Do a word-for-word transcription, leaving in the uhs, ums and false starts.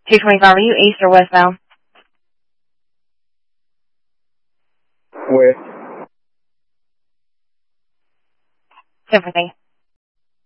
two twenty-five, are you east or westbound? West. Sympathy.